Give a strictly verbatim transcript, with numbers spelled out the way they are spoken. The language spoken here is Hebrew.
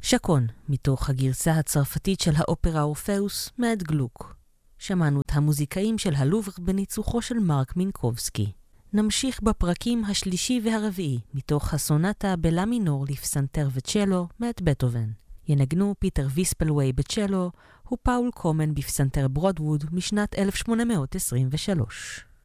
שקון, מתוך הגרסה הצרפתית של האופרה אורפאוס, מאת גלוק. שמענו את המוזיקאים של הלובר בניצוחו של מרק מינקובסקי. נמשיך בפרקים השלישי והרביעי, מתוך הסונטה בלה מינור לפסנתר וצ'לו, מאת בטהובן. ינגנו פיטר ויספלווי בצ'לו, ופאול קומן בפסנתר ברודווד משנת אלף שמונה מאות עשרים ושלוש.